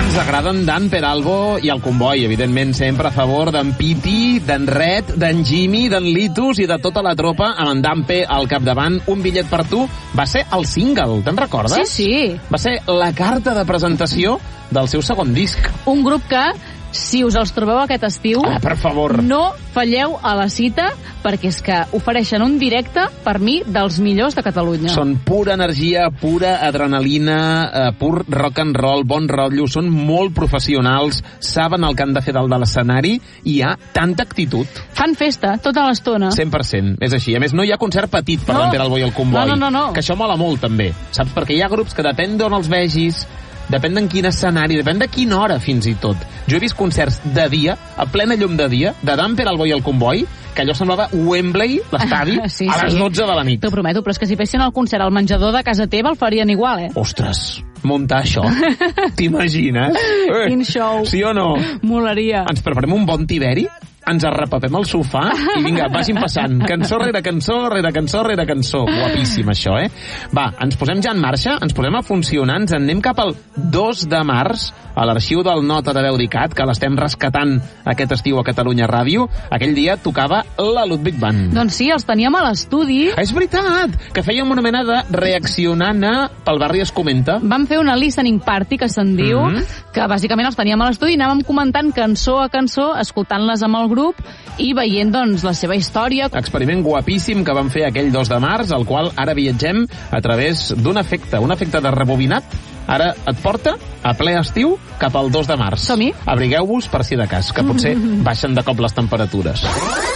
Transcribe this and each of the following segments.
Ens agraden d'en Peralbo i el Comboi, evidentment, sempre a favor d'en Piti, d'en Red, d'en Jimmy, d'en Litus i de tota la tropa, amb en Dampe al capdavant. Un bitllet per tu va ser el single, te'n recordes? Sí. Va ser la carta de presentació del seu segon disc. Un grup que, si us els trobeu aquest estiu, per favor, no falleu a la cita, perquè és que ofereixen un directe, per mi, dels millors de Catalunya. Són pura energia, pura adrenalina, pur rock and roll, bon rotllo, són molt professionals, saben el que han de fer dalt de l'escenari i hi ha tanta actitud. Fan festa tota l'estona. 100%, és així. A més, no hi ha concert petit per l'Enter Albo i el Comboi. No. Que això mola molt, també. Saps? Perquè hi ha grups que depèn d'on els vegis, depèn d'en quin escenari, depèn de quina hora, fins i tot. Jo he vist concerts de dia, a plena llum de dia, de Damper, el Boi i el Comboi, que allò semblava Wembley, l'estadi, a les 12 de la nit. T'ho prometo, però és que si fessin el concert al menjador de casa teva el farien igual, Ostres, muntar això. T'imagines? Quin show. Sí o no? Molaria. Ens preparem un bon tiberi, ens arrepapem al sofà i vinga, vagin passant. Cançó rere cançó, rere cançó, rere cançó. Guapíssim, això, Va, ens posem ja en marxa, ens posem a funcionar, ens en anem cap al 2 de març, a l'arxiu del Nota de Veu d'ICAT, que l'estem rescatant aquest estiu a Catalunya Ràdio. Aquell dia tocava la Ludwig Band. Doncs sí, els teníem a l'estudi. És veritat, que fèiem una mena de reaccionant pel barri es comenta. Vam fer una listening party, que se'n diu, que bàsicament els teníem a l'estudi i anàvem comentant cançó a cançó, escoltant-les amb el grup i veient, doncs, la seva història. Experiment guapíssim que vam fer aquell 2 de març, al qual ara viatgem a través d'un efecte de rebobinat. Ara et porta a ple estiu cap al 2 de març. Som-hi. Abrigueu-vos per si de cas, que potser baixen de cop les temperatures.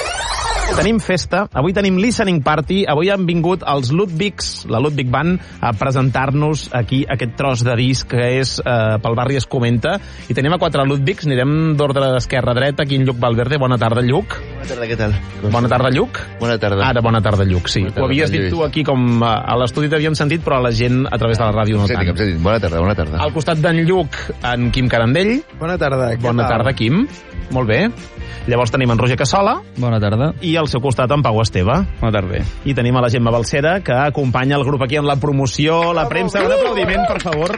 Tenim festa, avui tenim listening party, avui han vingut els Ludwigs, la Ludwig Band, a presentar-nos aquí aquest tros de disc que és pel barri es comenta, i tenim a 4 Ludwigs, anirem d'ordre d'esquerra a dreta, aquí en Lluc Valverde. Bona tarda, Lluc. Bona tarda, què tal? Bona tarda, Lluc. Bona tarda. Ara, bona tarda, Lluc, sí. Ho havies dit tu aquí, com a l'estudi t'havíem sentit, però a la gent a través de la ràdio no tant. Hem sentit. Bona tarda, bona tarda. Al costat d'en Lluc, en Quim Carandell. Bona tarda. Bona tarda, Quim. Molt bé. Llavors tenim en Roger Cassola. Bona tarda. I al seu costat en Pau Esteve. Bona tarda. I tenim a la Gemma Balcera, que acompanya el grup aquí en la promoció, la premsa. Un aplaudiment, per favor.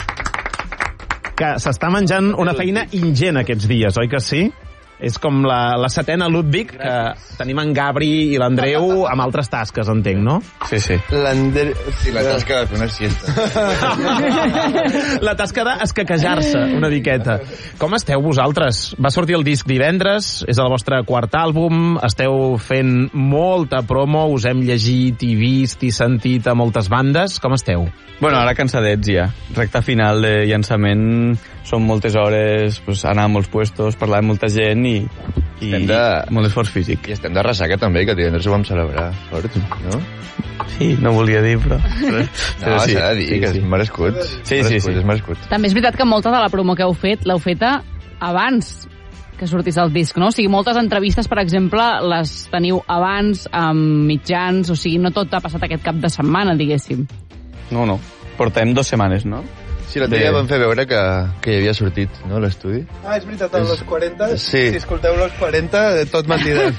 Que s'està menjant una feina ingent aquests dies, oi que sí? És com la setena Ludwig, que tenim en Gabri i l'Andreu amb altres tasques, entenc, no? Sí. Sí, la tasca de fer una siesta. La tasca d'escaquejar-se una miqueta. Com esteu vosaltres? Va sortir el disc divendres, és el vostre quart àlbum, esteu fent molta promo, us hem llegit i vist i sentit a moltes bandes. Com esteu? Bueno, ara cansadets ja. Recta final de llançament, són moltes hores, pues, anar a molts puestos, parlar amb molta gent i molt esforç físic. I estem de ressaca també, que divendres ho vam celebrar fort, no? Sí, no volia dir, però... No, s'ha de dir, que és merescut. Sí. És merescut. També és veritat que molta de la promo que heu fet, l'heu feta abans que sortís el disc, no? O sigui, moltes entrevistes, per exemple, les teniu abans amb mitjans, o sigui, no tot ha passat aquest cap de setmana, diguéssim. No. Portem 2 setmanes, no? Sí, l'altre dia vam fer veure que hi havia sortit, no, l'estudi? Ah, és veritat, a los 40? Sí. Si escolteu los 40, tot mentida.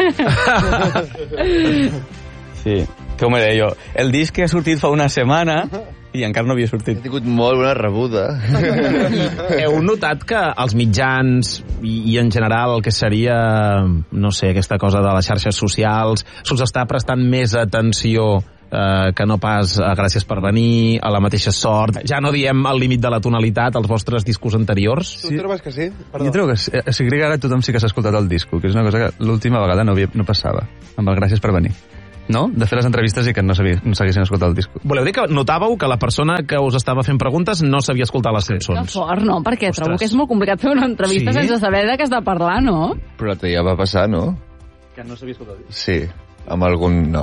Sí, que ho me deia jo. El disc que ha sortit fa una setmana i encara no havia sortit. Ha tingut molt bona rebuda. Heu notat que els mitjans i en general el que seria, no sé, aquesta cosa de les xarxes socials, s'us està prestant més atenció que no pas gràcies per venir, a la mateixa sort? Ja no diem al límit de la tonalitat als vostres discos anteriors? Tu trobes que sí? Perdó. Jo trobo que sí, crec que ara tothom sí que s'ha escoltat el disco, que és una cosa que l'última vegada no passava, amb el gràcies per venir. No? De fer les entrevistes i que no s'haguessin escoltat el disco. Voleu dir que notàveu que la persona que us estava fent preguntes no sabia escoltar les cançons? Que fort, no? Perquè trobo que és molt complicat fer una entrevista sense saber de què has de parlar, no? Però l'altre dia va passar, no? Que no sabia escoltar el disc. Sí, amb algun... No.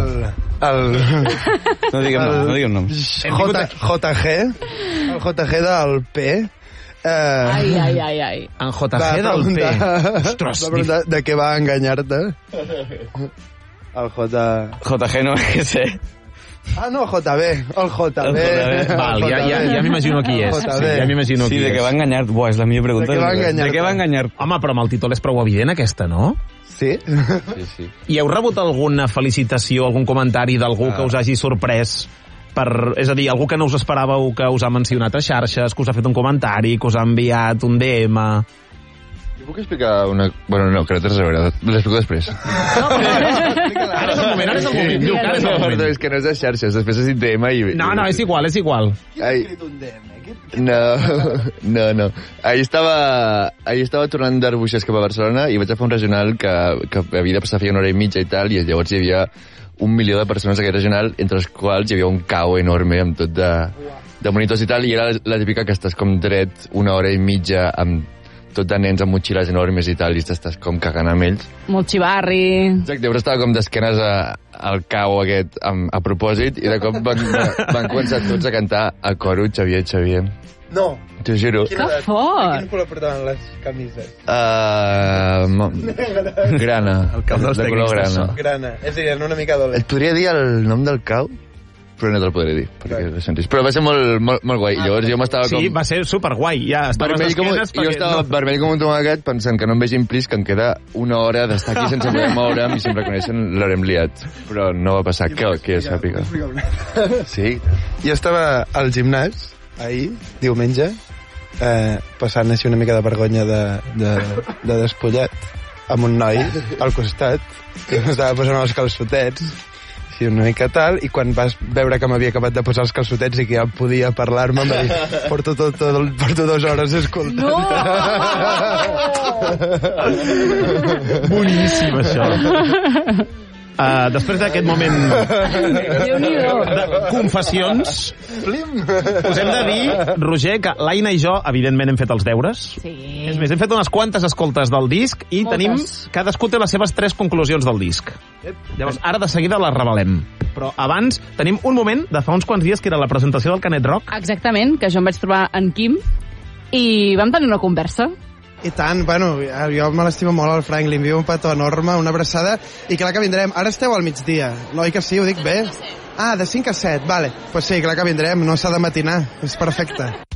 No diguem noms. JG, el JG del P. Ai. En JG del P. Ostres, va preguntar de què va enganyar-te. El JG no que sé. Ah, no, JB. El JB. Val, ja m'imagino qui és. Ja m'imagino qui és. Sí, de què va enganyar. Buah, és la millor pregunta. De què va enganyar? Home, però amb el títol és prou evident, aquesta, no? Sí. Sí. I heu rebut alguna felicitació, algun comentari d'algú que us hagi sorprès és a dir, algú que no us esperàveu, que us ha mencionat a xarxes, que us ha fet un comentari, que us ha enviat un DM... Jo puc explicar una... Bueno, no, que no tens a veure, l'explico després. Ara és el moment, Lluc, ara és el moment. No, és que no és de xarxes, després has dit DM i... No, és igual. Ai, no. Ahir estava tornant d'Arbuixes cap a Barcelona i vaig a fer un regional que havia de passar feia 1 hora i mitja i tal, i llavors hi havia 1 milió de persones a aquest regional, entre els quals hi havia un cau enorme amb tot de monitors i tal, i era la típica que estàs com dret 1 hora i mitja amb tot de nens amb motxilles enormes i tal, i estàs com cagant amb ells. Molt xivarri. Exacte, però estava com d'esquenes al cau aquest a propòsit, i de cop van començar tots a cantar a coro Xavier. No. T'ho juro. Que fort! Quin color portaven les camises? Grana. El cau dels de color tècnics de grana. so. Grana. És a dir, una mica dolent. Et podria dir el nom del cau, però no te'l podré dir, perquè ho sentis. Però va ser molt guai. Llavors jo m'estava com... Sí, va ser superguai. Ja estaves d'esquenes Jo estava vermell com un tomaquet pensant que no em vegin plis, que em queda 1 hora d'estar aquí sense poder moure'm i si em reconeixen l'haurem liat. Però no va passar. Que sàpiga. Sí. Jo estava al gimnàs ahir, diumenge, passant així una mica de vergonya de despullat amb un noi al costat que m'estava posant els calçotets, sí, una mica tal, i quan vas veure que m'havia acabat de posar els calçotets i que ja podia parlar-me, em va dir, porto 2 hores escoltant. Boníssim, això. Després d'aquest moment de confessions, us hem de dir, Roger, que l'Aina i jo, evidentment, hem fet els deures. Sí. És més, hem fet unes quantes escoltes del disc i tenim, cadascú té les seves 3 conclusions del disc. Llavors, ara de seguida les revelem. Però abans tenim un moment de fa uns quants dies que era la presentació del Canet Rock. Exactament, que jo em vaig trobar en Quim i vam tenir una conversa. I tant, bueno, jo me l'estimo molt al Frank, li envio un petó enorme, una abraçada, i clar que vindrem. Ara esteu al migdia, no? Oi que sí, ho dic bé? Ah, de 5 a 7, vale. Pues sí, clar que vindrem, no s'ha de matinar, és perfecte.